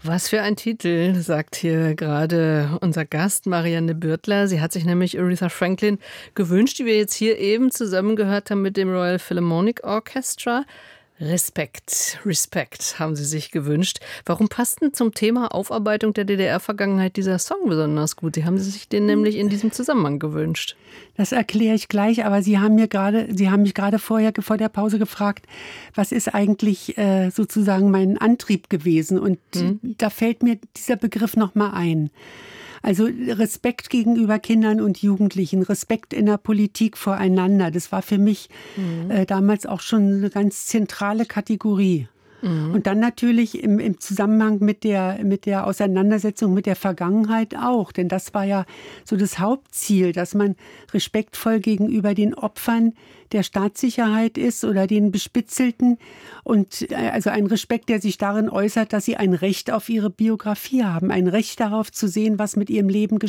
Was für ein Titel, sagt hier gerade unser Gast Marianne Bürtler. Sie hat sich nämlich Aretha Franklin gewünscht, die wir jetzt hier eben zusammen gehört haben mit dem Royal Philharmonic Orchestra. Respekt haben Sie sich gewünscht. Warum passt denn zum Thema Aufarbeitung der DDR-Vergangenheit dieser Song besonders gut? Sie haben sich den nämlich in diesem Zusammenhang gewünscht. Das erkläre ich gleich, aber Sie haben mich gerade vorher vor der Pause gefragt, was ist eigentlich sozusagen mein Antrieb gewesen? Und da fällt mir dieser Begriff nochmal ein. Also Respekt gegenüber Kindern und Jugendlichen, Respekt in der Politik voreinander. Das war für mich damals auch schon eine ganz zentrale Kategorie. Und dann natürlich im Zusammenhang mit der Auseinandersetzung mit der Vergangenheit auch. Denn das war ja so das Hauptziel, dass man respektvoll gegenüber den Opfern der Staatssicherheit ist oder den Bespitzelten. Und also ein Respekt, der sich darin äußert, dass sie ein Recht auf ihre Biografie haben, ein Recht darauf zu sehen, was mit ihrem Leben geschieht.